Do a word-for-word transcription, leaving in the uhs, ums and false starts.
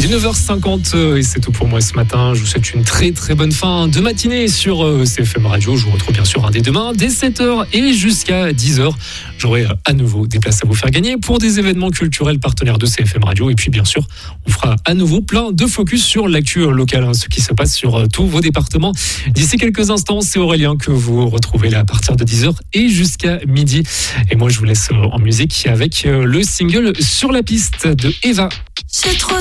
est neuf heures cinquante et c'est tout pour moi ce matin. Je vous souhaite une très très bonne fin de matinée sur C F M Radio. Je vous retrouve bien sûr dès demain, dès sept heures et jusqu'à dix heures. J'aurai à nouveau des places à vous faire gagner pour des événements culturels partenaires de C F M Radio. Et puis bien sûr, on fera à nouveau plein de focus sur l'actu locale, hein, ce qui se passe sur tous vos départements. D'ici quelques instants, c'est Aurélien que vous retrouvez là à partir de dix heures et jusqu'à midi. Et moi, je vous laisse en musique avec le single Sur la piste de Eva. C'est trop